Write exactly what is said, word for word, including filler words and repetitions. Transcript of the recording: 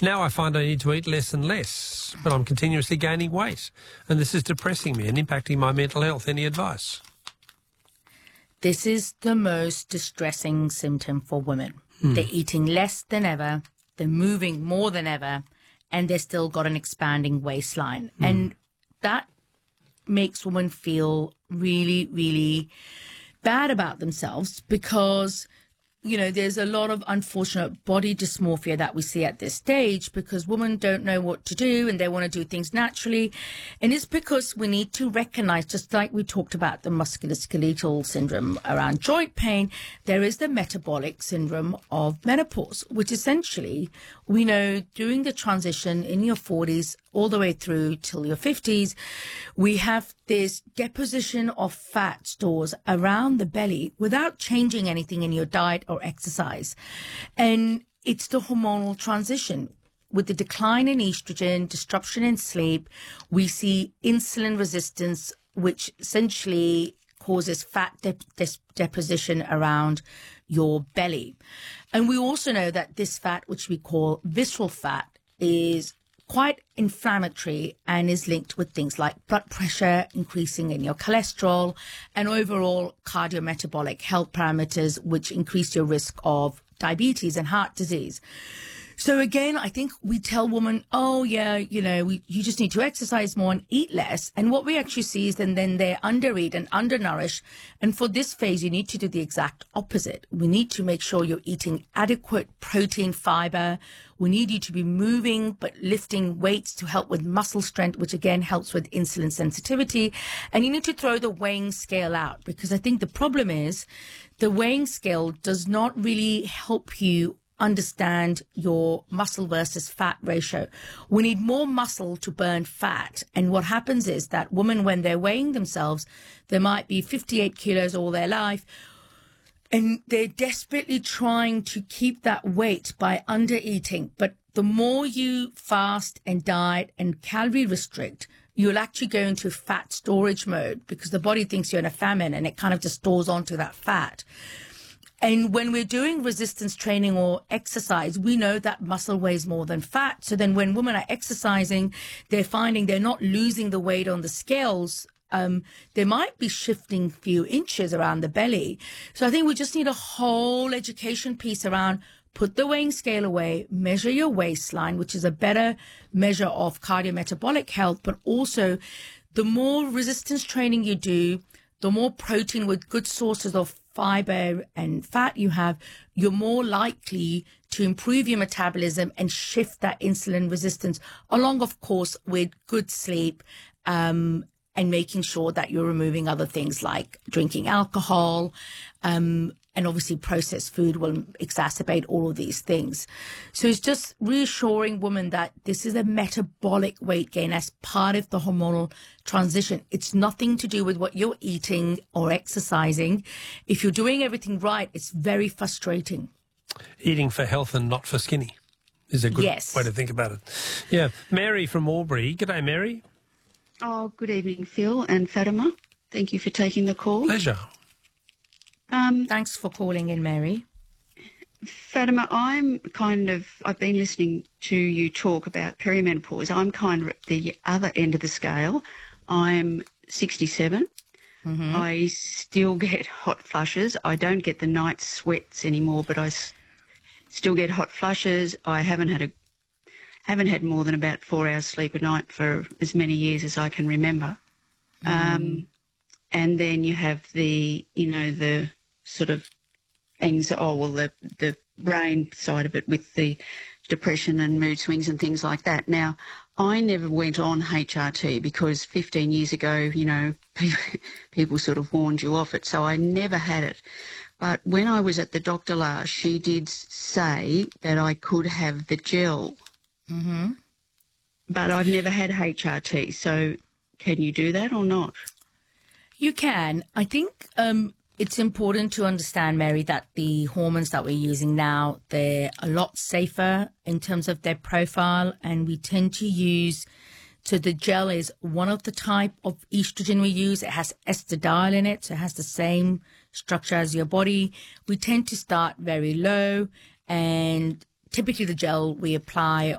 Now I find I need to eat less and less, but I'm continuously gaining weight, and this is depressing me and impacting my mental health. Any advice? This is the most distressing symptom for women. Hmm. They're eating less than ever, they're moving more than ever, and they've still got an expanding waistline. Hmm. And that makes women feel really, really bad about themselves because, you know, there's a lot of unfortunate body dysmorphia that we see at this stage because women don't know what to do and they want to do things naturally. And it's because we need to recognize, just like we talked about the musculoskeletal syndrome around joint pain, there is the metabolic syndrome of menopause, which essentially we know during the transition in your forties all the way through till your fifties, we have this deposition of fat stores around the belly without changing anything in your diet or exercise. And it's the hormonal transition. With the decline in estrogen, disruption in sleep, we see insulin resistance, which essentially causes fat de- de- deposition around your belly. And we also know that this fat, which we call visceral fat, is quite inflammatory and is linked with things like blood pressure, increasing in your cholesterol, and overall cardiometabolic health parameters, which increase your risk of diabetes and heart disease. So again, I think we tell women, oh yeah, you know, we, you just need to exercise more and eat less. And what we actually see is then, then they undereat and undernourish. And for this phase, you need to do the exact opposite. We need to make sure you're eating adequate protein, fiber. We need you to be moving, but lifting weights to help with muscle strength, which again helps with insulin sensitivity. And you need to throw the weighing scale out because I think the problem is the weighing scale does not really help you understand your muscle versus fat ratio. We need more muscle to burn fat. And what happens is that women, when they're weighing themselves, they might be fifty-eight kilos all their life, and they're desperately trying to keep that weight by under eating. But the more you fast and diet and calorie restrict, you'll actually go into fat storage mode because the body thinks you're in a famine and it kind of just stores onto that fat. And when we're doing resistance training or exercise, we know that muscle weighs more than fat. So then when women are exercising, they're finding they're not losing the weight on the scales. Um, they might be shifting a few inches around the belly. So I think we just need a whole education piece around put the weighing scale away, measure your waistline, which is a better measure of cardiometabolic health, but also the more resistance training you do, the more protein with good sources of fiber and fat you have, you're more likely to improve your metabolism and shift that insulin resistance, along, of course, with good sleep, um, and making sure that you're removing other things like drinking alcohol, um, and obviously processed food will exacerbate all of these things. So it's just reassuring women that this is a metabolic weight gain as part of the hormonal transition. It's nothing to do with what you're eating or exercising. If you're doing everything right, it's very frustrating. Eating for health and not for skinny is a good yes. way to think about it. Yeah. Mary from Albury. G'day, Mary. Oh, good evening, Phil and Fatima. Thank you for taking the call. Pleasure. Um, Thanks for calling in, Mary. Fatima, I'm kind of, I've been listening to you talk about perimenopause. I'm kind of at the other end of the scale. I'm sixty-seven. Mm-hmm. I still get hot flushes. I don't get the night sweats anymore, but I s- still get hot flushes. I haven't had a haven't had more than about four hours sleep a night for as many years as I can remember. Mm. Um, and then you have the, you know, the sort of anxiety, oh, well, the, the brain side of it with the depression and mood swings and things like that. Now, I never went on H R T because fifteen years ago, you know, people sort of warned you off it, so I never had it. But when I was at the doctor last, she did say that I could have the gel. Mm-hmm. But I've never had H R T, so can you do that or not? You can. I think um, it's important to understand, Mary, that the hormones that we're using now, they're a lot safer in terms of their profile, and we tend to use, so the gel is one of the type of estrogen we use. It has estradiol in it, so it has the same structure as your body. We tend to start very low, and typically the gel we apply